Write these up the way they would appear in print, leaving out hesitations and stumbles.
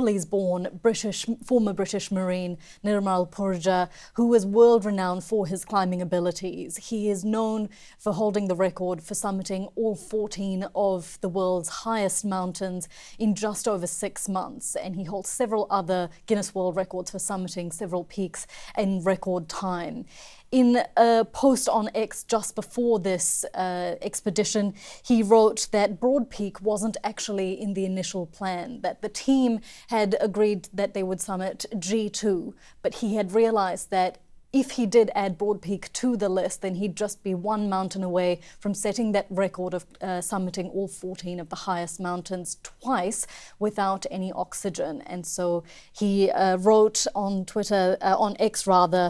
Nepalese-born former British Marine Nirmal Purja, who is world-renowned for his climbing abilities. He is known for holding the record for summiting all 14 of the world's highest mountains in just over 6 months, and he holds several other Guinness World Records for summiting several peaks in record time. In a post on X just before this expedition, he wrote that Broad Peak wasn't actually in the initial plan, that the team had agreed that they would summit G2, but he had realized that if he did add Broad Peak to the list, then he'd just be one mountain away from setting that record of summiting all 14 of the highest mountains twice without any oxygen. And so he wrote on Twitter, on X rather,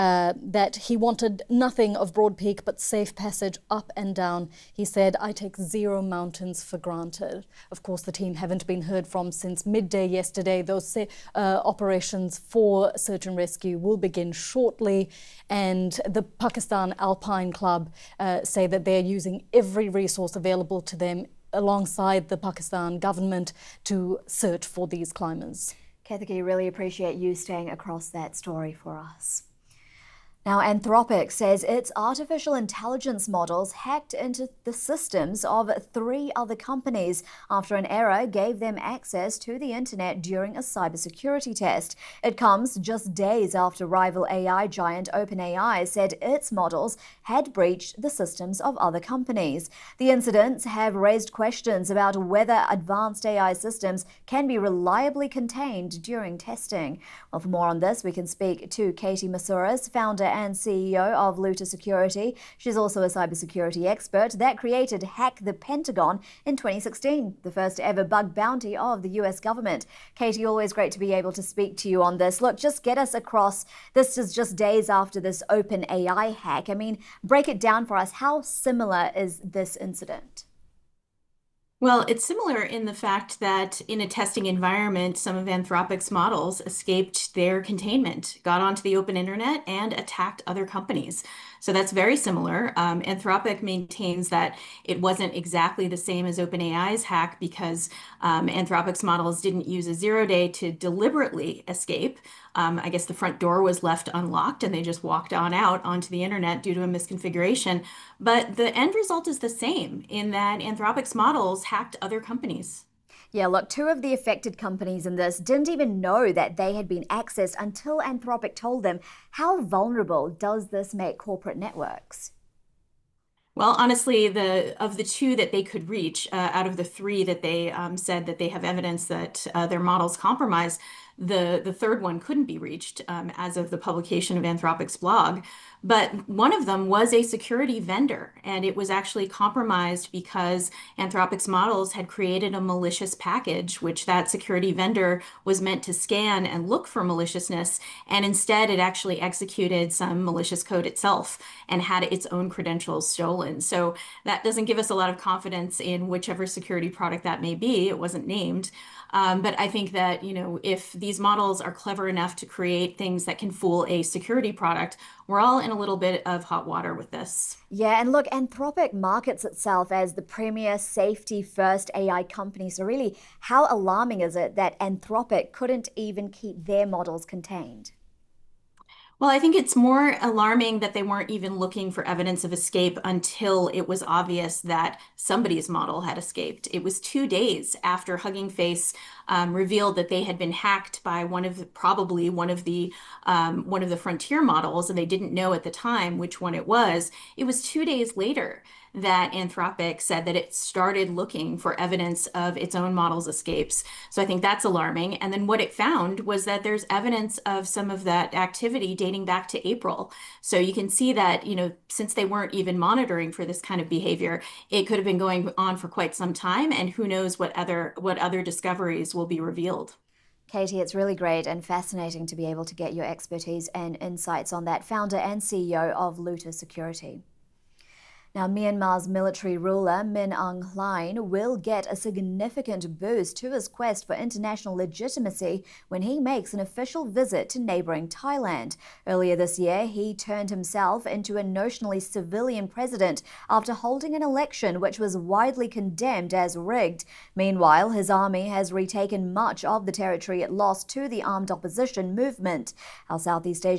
that he wanted nothing of Broad Peak but safe passage up and down. He said, "I take 0 mountains for granted." Of course, the team haven't been heard from since midday yesterday. Those operations for search and rescue will begin shortly. And the Pakistan Alpine Club say that they're using every resource available to them alongside the Pakistan government to search for these climbers. Kethiki, really appreciate you staying across that story for us. Now, Anthropic says its artificial intelligence models hacked into the systems of 3 other companies after an error gave them access to the internet during a cybersecurity test. It comes just days after rival AI giant OpenAI said its models had breached the systems of other companies. The incidents have raised questions about whether advanced AI systems can be reliably contained during testing. Well, for more on this, we can speak to Katie Masouras, founder and CEO of Luta Security. She's also a cybersecurity expert that created Hack the Pentagon in 2016, the first ever bug bounty of the US government. Katie, always great to be able to speak to you on this. Look, just get us across. This is just days after this OpenAI hack. I mean, break it down for us. How similar is this incident? Well, it's similar in the fact that in a testing environment, some of Anthropic's models escaped their containment, got onto the open internet, and attacked other companies. So that's very similar. Anthropic maintains that it wasn't exactly the same as OpenAI's hack because Anthropic's models didn't use a 0-day to deliberately escape. I guess the front door was left unlocked and they just walked on out onto the internet due to a misconfiguration. But the end result is the same in that Anthropic's models hacked other companies. Yeah, look, 2 of the affected companies in this didn't even know that they had been accessed until Anthropic told them. How vulnerable does this make corporate networks? Well, honestly, of the 2 that they could reach, out of the 3 that they said that they have evidence that their models compromised, the third one couldn't be reached as of the publication of Anthropic's blog. But one of them was a security vendor, and it was actually compromised because Anthropic's models had created a malicious package, which that security vendor was meant to scan and look for maliciousness, and instead it actually executed some malicious code itself and had its own credentials stolen. So that doesn't give us a lot of confidence in whichever security product that may be. It wasn't named. But I think that, if these models are clever enough to create things that can fool a security product, we're all in a little bit of hot water with this. Yeah, and look, Anthropic markets itself as the premier safety-first AI company. So really, how alarming is it that Anthropic couldn't even keep their models contained? Well, I think it's more alarming that they weren't even looking for evidence of escape until it was obvious that somebody's model had escaped. It was 2 days after Hugging Face revealed that they had been hacked by probably one of the frontier models, and they didn't know at the time which one it was. It was 2 days later that Anthropic said that it started looking for evidence of its own model's escapes. So I think that's alarming. And then what it found was that there's evidence of some of that activity dating back to April. So you can see that, since they weren't even monitoring for this kind of behavior, it could have been going on for quite some time. And who knows what other discoveries will be revealed. Katie, it's really great and fascinating to be able to get your expertise and insights on that. Founder and CEO of Luta Security. Now, Myanmar's military ruler Min Aung Hlaing will get a significant boost to his quest for international legitimacy when he makes an official visit to neighboring Thailand. Earlier this year, he turned himself into a notionally civilian president after holding an election which was widely condemned as rigged. Meanwhile, his army has retaken much of the territory it lost to the armed opposition movement. Our Southeast Asia